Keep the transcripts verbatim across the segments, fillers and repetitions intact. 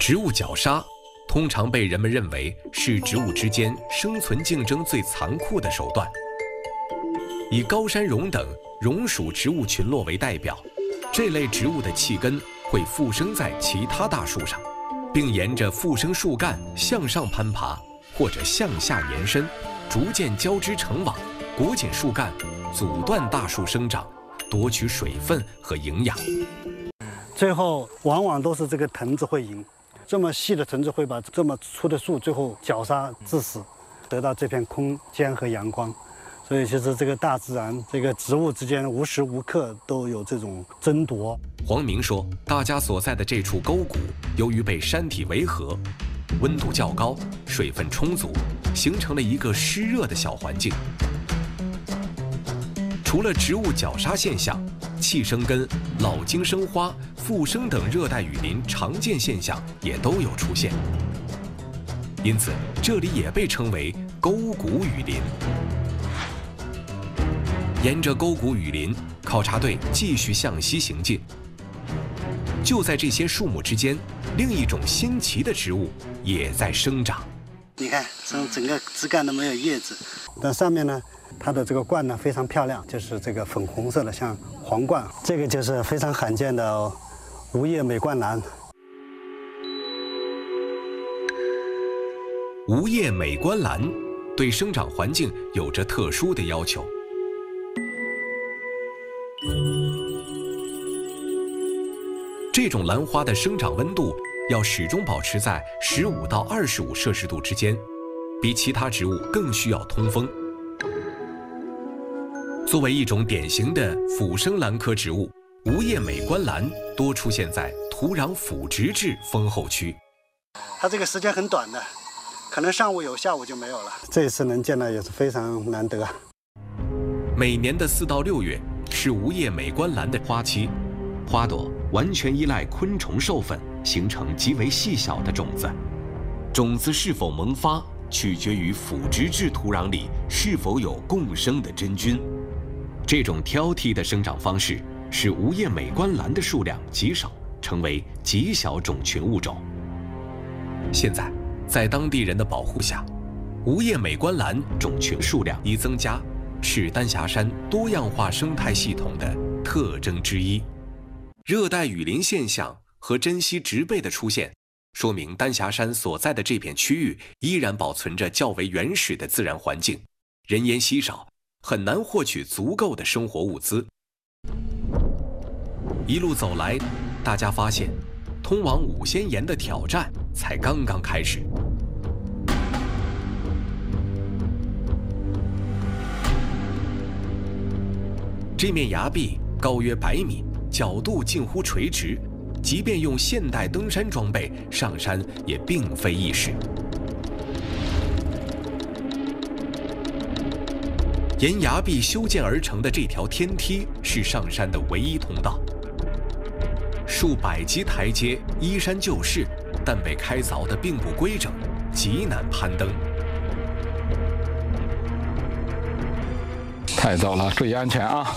植物绞杀通常被人们认为是植物之间生存竞争最残酷的手段。以高山榕等榕属植物群落为代表，这类植物的气根会附生在其他大树上，并沿着附生树干向上攀爬，或者向下延伸，逐渐交织成网，裹紧树干，阻断大树生长，夺取水分和营养。 最后往往都是这个藤子会赢，这么细的藤子会把这么粗的树最后绞杀致死，得到这片空间和阳光。所以其实这个大自然这个植物之间无时无刻都有这种争夺。 黄明说，大家所在的这处沟谷由于被山体围合，温度较高，水分充足，形成了一个湿热的小环境。除了植物绞杀现象，气生根、老茎生花、附生等热带雨林常见现象也都有出现，因此这里也被称为沟谷雨林。沿着沟谷雨林，考察队继续向西行进。就在这些树木之间，另一种新奇的植物也在生长。 你看，整整个枝干都没有叶子，但上面呢，它的这个冠呢非常漂亮，就是这个粉红色的，像皇冠。这个就是非常罕见的无叶美冠兰。 无叶美冠兰对生长环境有着特殊的要求。这种兰花的生长温度要始终保持在十五到二十五摄氏度之间，比其他植物更需要通风。作为一种典型的腐生兰科植物，无叶美冠兰多出现在土壤腐殖质丰厚区。 它这个时间很短的，可能上午有，下午就没有了。这一次能见到也是非常难得。 每年的四到六月是无叶美冠兰的花期，花朵完全依赖昆虫授粉，形成极为细小的种子。种子是否萌发，取决于腐殖质土壤里是否有共生的真菌。这种挑剔的生长方式使无叶美冠兰的数量极少，成为极小种群物种。现在，在当地人的保护下，无叶美冠兰种群数量已增加，是丹霞山多样化生态系统的特征之一。热带雨林现象和珍稀植被的出现，说明丹霞山所在的这片区域依然保存着较为原始的自然环境，人烟稀少，很难获取足够的生活物资。一路走来，大家发现，通往五仙岩的挑战才刚刚开始。这面崖壁高约百米，角度近乎垂直，即便用现代登山装备上山也并非易事。沿崖壁修建而成的这条天梯是上山的唯一通道。数百级台阶依山就势，但被开凿得并不规整，极难攀登。 太陡了，注意安全啊！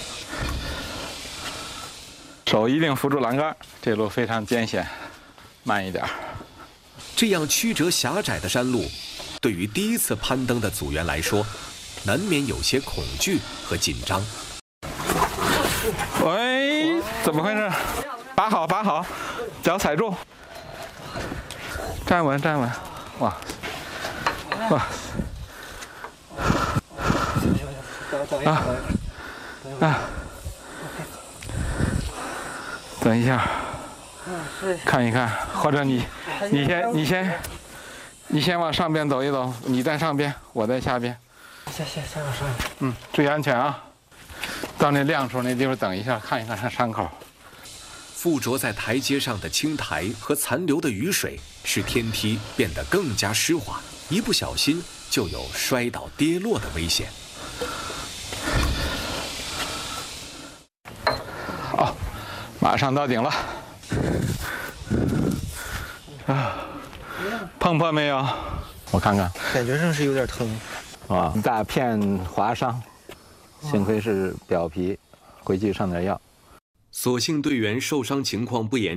手一定扶住栏杆，这路非常艰险，慢一点。 这样曲折狭窄的山路，对于第一次攀登的组员来说，难免有些恐惧和紧张。 喂，怎么回事？把好，把好，脚踩住，站稳，站稳。哇，哇，啊啊！等一下，看一看，或者你，你先，你先，你先往上边走一走，你在上边，我在下边。 先先先往上。 嗯，注意安全啊！到那亮处那地方等一下，看一看山口。 附着在台阶上的青苔和残留的雨水，使天梯变得更加湿滑，一不小心就有摔倒跌落的危险。 好，马上到顶了。啊，碰破没有？我看看， 感觉上是有点疼。 啊， 一大片划伤，幸亏是表皮，回去上点药。 所幸队员受伤情况不严重，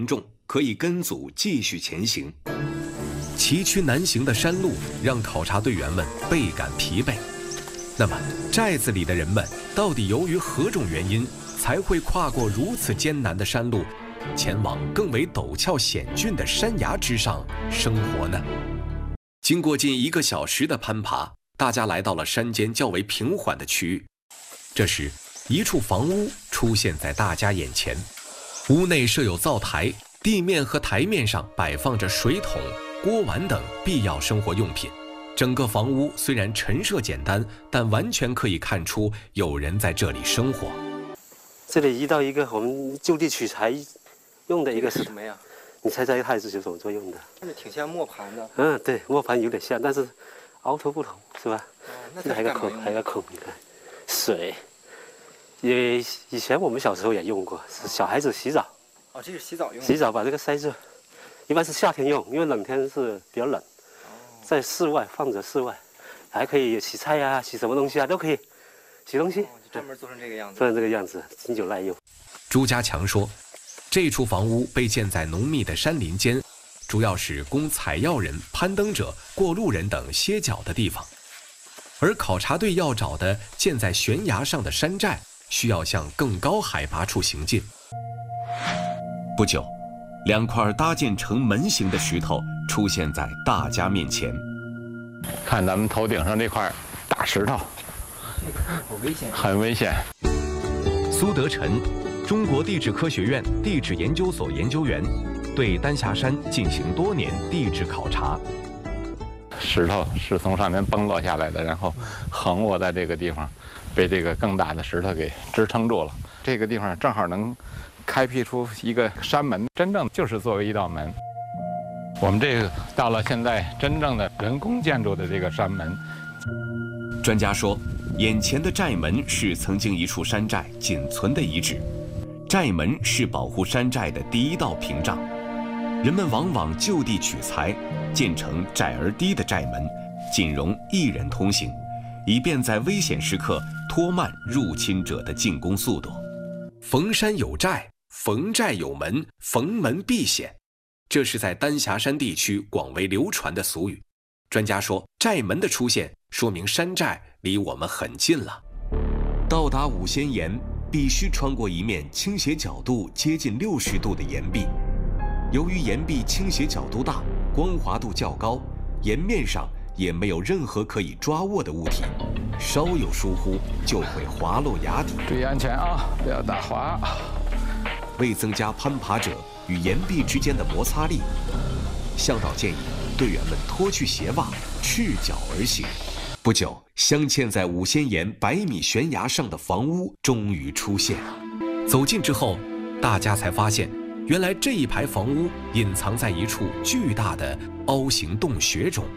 可以跟组继续前行。崎岖难行的山路让考察队员们倍感疲惫。那么，寨子里的人们到底由于何种原因才会跨过如此艰难的山路，前往更为陡峭险峻的山崖之上生活呢？经过近一个小时的攀爬，大家来到了山间较为平缓的区域。这时，一处房屋出现在大家眼前，屋内设有灶台，地面和台面上摆放着水桶、锅碗等必要生活用品。整个房屋虽然陈设简单，但完全可以看出有人在这里生活。 这里遇到一个我们就地取材用的一个是什么呀？ 你猜猜它是什么作用的？ 看着挺像磨盘的。 嗯，对，磨盘有点像，但是凹凸不同，是吧？ 哦，那这还有个孔，还有个孔，你看，水。也以前我们小时候也用过，是小孩子洗澡。 哦，这是洗澡用的。 洗澡把这个塞住，一般是夏天用，因为冷天是比较冷。在室外放着，室外还可以洗菜呀、啊、洗什么东西啊，都可以洗东西。哦、 就专门做成这个样子， 做成这个样子，经久耐用。 朱家强说，这处房屋被建在浓密的山林间，主要是供采药人、攀登者、过路人等歇脚的地方。而考察队要找的建在悬崖上的山寨，需要向更高海拔处行进。不久，两块搭建成门形的石头出现在大家面前。 看咱们头顶上这块大石头， 好危险， 很危险。 苏德臣，中国地质科学院地质研究所研究员，对丹霞山进行多年地质考察。 石头是从上面崩落下来的，然后横卧在这个地方，被这个更大的石头给支撑住了。这个地方正好能开辟出一个山门，真正就是作为一道门。我们这个到了现在真正的人工建筑的这个山门。 专家说，眼前的寨门是曾经一处山寨仅存的遗址，寨门是保护山寨的第一道屏障。人们往往就地取材，建成窄而低的寨门，仅容一人通行，以便在危险时刻拖慢入侵者的进攻速度。逢山有寨，逢寨有门，逢门必险，这是在丹霞山地区广为流传的俗语。专家说，寨门的出现说明山寨离我们很近了。到达五仙岩，必须穿过一面倾斜角度接近六十度的岩壁。由于岩壁倾斜角度大，光滑度较高，岩面上也没有任何可以抓握的物体，稍有疏忽就会滑落崖底。 注意安全啊，不要打滑。 为增加攀爬者与岩壁之间的摩擦力，向导建议队员们脱去鞋袜，赤脚而行。不久，镶嵌在五仙岩百米悬崖上的房屋终于出现。走近之后，大家才发现，原来这一排房屋隐藏在一处巨大的凹形洞穴中。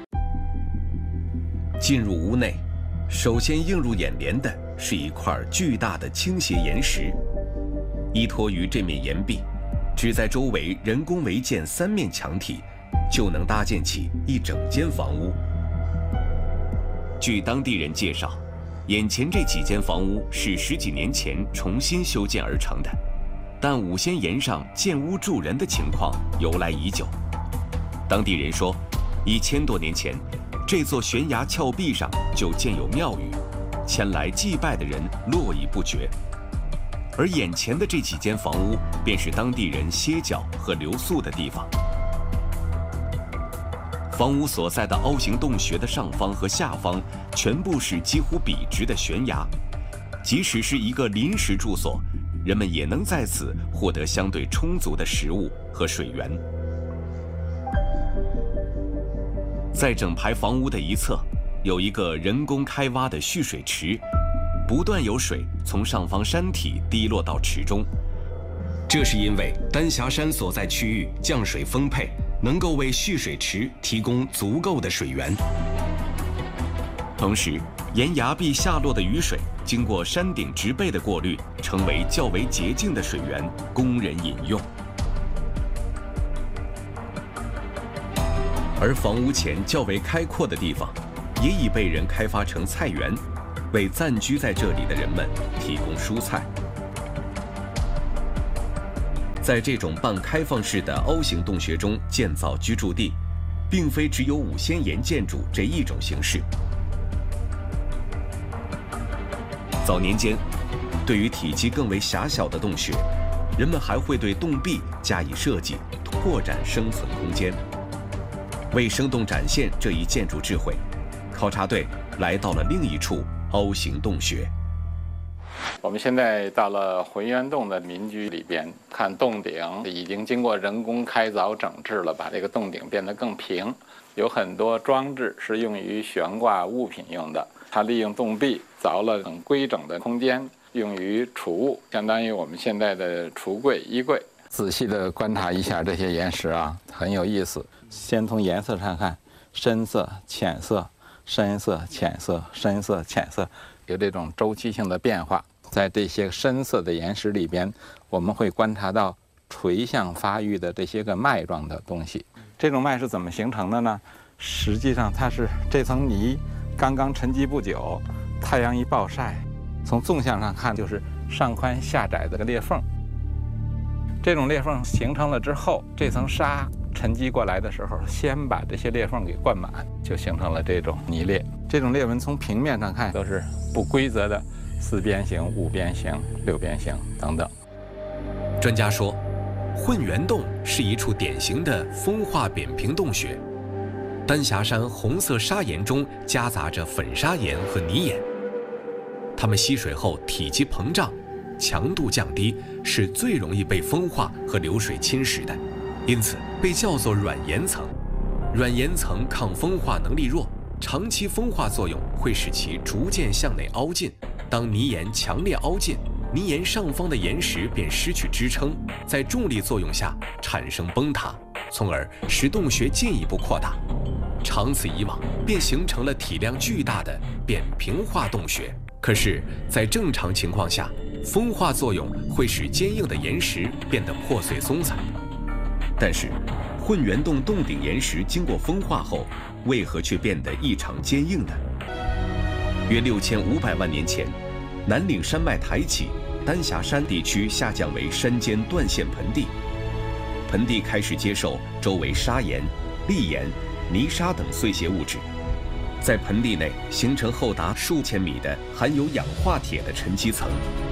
进入屋内，首先映入眼帘的是一块巨大的倾斜岩石，依托于这面岩壁，只在周围人工围建三面墙体，就能搭建起一整间房屋。据当地人介绍，眼前这几间房屋是十几年前重新修建而成的，但五仙岩上建屋住人的情况由来已久。当地人说，一千多年前，这座悬崖峭壁上就建有庙宇，前来祭拜的人络绎不绝。而眼前的这几间房屋，便是当地人歇脚和留宿的地方。房屋所在的凹形洞穴的上方和下方，全部是几乎笔直的悬崖，即使是一个临时住所，人们也能在此获得相对充足的食物和水源。在整排房屋的一侧，有一个人工开挖的蓄水池，不断有水从上方山体滴落到池中。这是因为丹霞山所在区域降水丰沛，能够为蓄水池提供足够的水源。同时，沿崖壁下落的雨水经过山顶植被的过滤，成为较为洁净的水源，供人饮用。而房屋前较为开阔的地方，也已被人开发成菜园，为暂居在这里的人们提供蔬菜。 在这种半开放式的凹形洞穴中建造居住地，并非只有五仙岩建筑这一种形式。早年间，对于体积更为狭小的洞穴，人们还会对洞壁加以设计，拓展生存空间。为生动展现这一建筑智慧，考察队来到了另一处凹形洞穴。 我们现在到了浑源洞的民居里边，看洞顶已经经过人工开凿整治了，把这个洞顶变得更平。有很多装置是用于悬挂物品用的，它利用洞壁凿了很规整的空间，用于储物，相当于我们现在的橱柜、衣柜。仔细地观察一下这些岩石啊，很有意思。先从颜色上看，深色、浅色、深色、浅色、深色、浅色，有这种周期性的变化。在这些深色的岩石里边，我们会观察到垂向发育的这些个脉状的东西。这种脉是怎么形成的呢？实际上，它是这层泥刚刚沉积不久，太阳一暴晒，从纵向上看就是上宽下窄的个裂缝。这种裂缝形成了之后，这层沙沉积过来的时候，先把这些裂缝给灌满，就形成了这种泥裂。这种裂纹从平面上看都是不规则的，四边形、五边形、六边形等等。 专家说，混元洞是一处典型的风化扁平洞穴。丹霞山红色砂岩中夹杂着粉砂岩和泥岩，它们吸水后体积膨胀，强度降低，是最容易被风化和流水侵蚀的，因此被叫做软岩层。软岩层抗风化能力弱，长期风化作用会使其逐渐向内凹进。当泥岩强烈凹进，泥岩上方的岩石便失去支撑，在重力作用下产生崩塌，从而使洞穴进一步扩大。长此以往，便形成了体量巨大的扁平化洞穴。可是，在正常情况下，风化作用会使坚硬的岩石变得破碎松散。但是，混元洞洞顶岩石经过风化后，为何却变得异常坚硬呢？约六千五百万年前，南岭山脉抬起，丹霞山地区下降为山间断线盆地，盆地开始接受周围砂岩、砾岩、泥沙等碎屑物质，在盆地内形成厚达数千米的含有氧化铁的沉积层。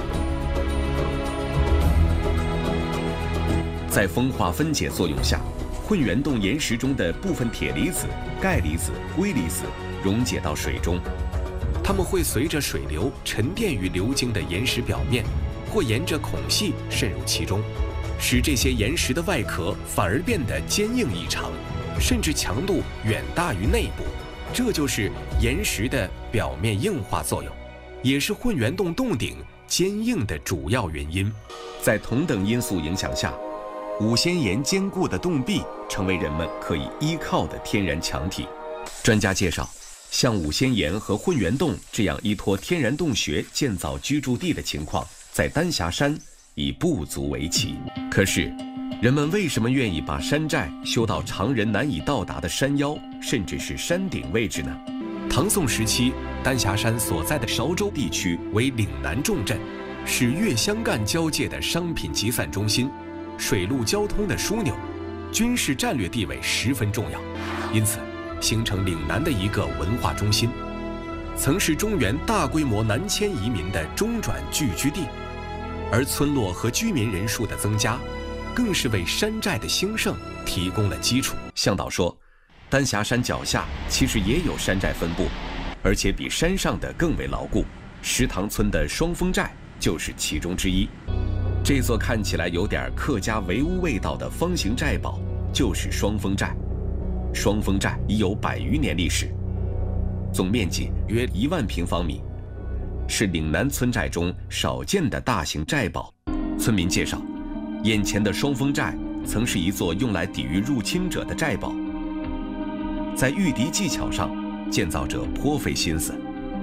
在风化分解作用下，混元洞岩石中的部分铁离子、钙离子、硅离子溶解到水中，它们会随着水流沉淀于流经的岩石表面，或沿着孔隙渗入其中，使这些岩石的外壳反而变得坚硬异常，甚至强度远大于内部。这就是岩石的表面硬化作用，也是混元洞洞顶坚硬的主要原因。在同等因素影响下，五仙岩坚固的洞壁成为人们可以依靠的天然墙体。专家介绍，像五仙岩和混元洞这样依托天然洞穴建造居住地的情况，在丹霞山已不足为奇。可是，人们为什么愿意把山寨修到常人难以到达的山腰，甚至是山顶位置呢？唐宋时期，丹霞山所在的韶州地区为岭南重镇，是粤湘赣交界的商品集散中心，水陆交通的枢纽，军事战略地位十分重要，因此形成岭南的一个文化中心，曾是中原大规模南迁移民的中转聚居地。而村落和居民人数的增加，更是为山寨的兴盛提供了基础。向导说，丹霞山脚下其实也有山寨分布，而且比山上的更为牢固。石塘村的双峰寨就是其中之一。这座看起来有点客家围屋味道的方形寨堡，就是双峰寨。双峰寨已有百余年历史，总面积约一万平方米，是岭南村寨中少见的大型寨堡。村民介绍，眼前的双峰寨曾是一座用来抵御入侵者的寨堡，在御敌技巧上，建造者颇费心思。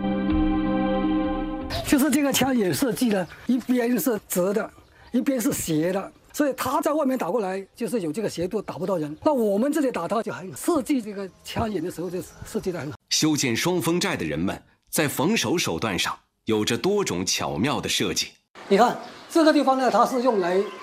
就是这个枪眼设计呢，一边是直的，一边是斜的，所以他在外面打过来就是有这个斜度，打不到人。那我们这里打他就很设计这个枪眼的时候就设计得很好。 修建双峰寨的人们在防守手段上有着多种巧妙的设计。 你看这个地方呢，它是用来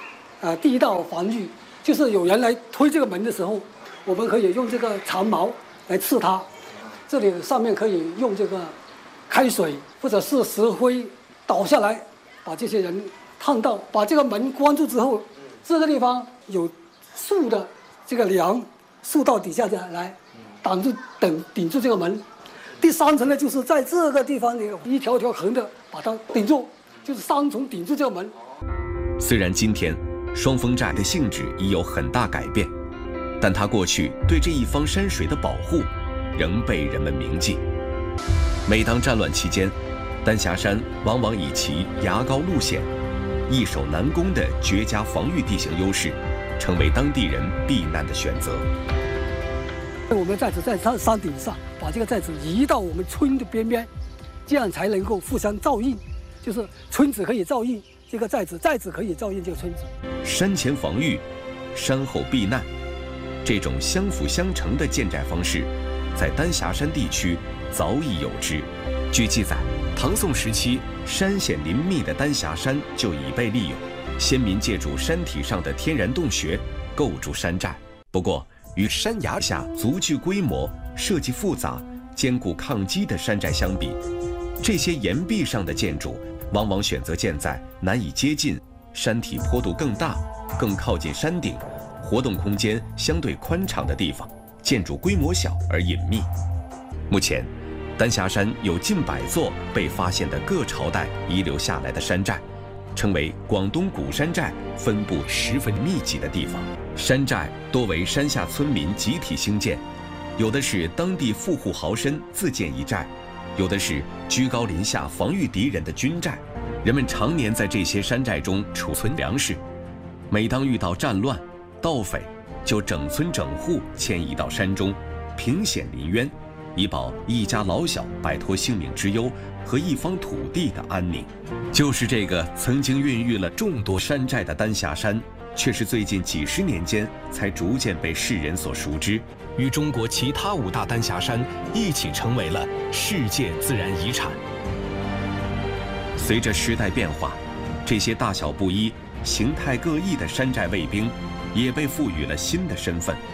呃第一道防御，就是有人来推这个门的时候，我们可以用这个长矛来刺它。这里上面可以用这个开水或者是石灰倒下来，把这些人烫到，把这个门关住之后，这个地方有树的这个梁，树到底下来挡住等顶住这个门。第三层呢，就是在这个地方有一条条横的把它顶住，就是三重顶住这个门。 虽然今天双峰寨的性质已有很大改变，但它过去对这一方山水的保护仍被人们铭记。每当战乱期间，丹霞山往往以其崖高路险、易守难攻的绝佳防御地形优势，成为当地人避难的选择。 我们寨子在山山顶上，把这个寨子移到我们村的边边，这样才能够互相照应，就是村子可以照应这个寨子，寨子可以照应这个村子。 山前防御，山后避难，这种相辅相成的建寨方式，在丹霞山地区早已有之。据记载，唐宋时期山险林密的丹霞山就已被利用，先民借助山体上的天然洞穴构筑山寨。不过，与山崖下足具规模、设计复杂、坚固抗击的山寨相比，这些岩壁上的建筑往往选择建在难以接近、山体坡度更大、更靠近山顶、活动空间相对宽敞的地方，建筑规模小而隐秘。目前，丹霞山有近百座被发现的各朝代遗留下来的山寨，成为广东古山寨分布十分密集的地方。山寨多为山下村民集体兴建，有的是当地富户豪绅自建一寨，有的是居高临下防御敌人的军寨。人们常年在这些山寨中储存粮食，每当遇到战乱、盗匪，就整村整户迁移到山中，凭险临渊，以保一家老小摆脱性命之忧和一方土地的安宁。就是这个曾经孕育了众多山寨的丹霞山，却是最近几十年间才逐渐被世人所熟知，与中国其他五大丹霞山一起成为了世界自然遗产。随着时代变化，这些大小不一、形态各异的山寨卫兵也被赋予了新的身份，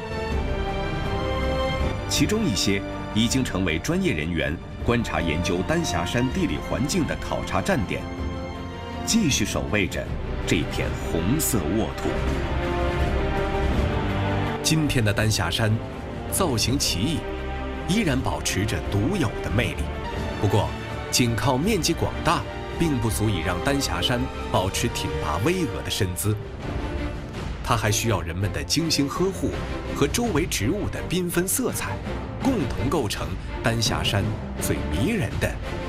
其中一些已经成为专业人员观察研究丹霞山地理环境的考察站点，继续守卫着这片红色沃土。今天的丹霞山，造型奇异，依然保持着独有的魅力。不过，仅靠面积广大，并不足以让丹霞山保持挺拔巍峨的身姿。它还需要人们的精心呵护和周围植物的缤纷色彩，共同构成丹霞山最迷人的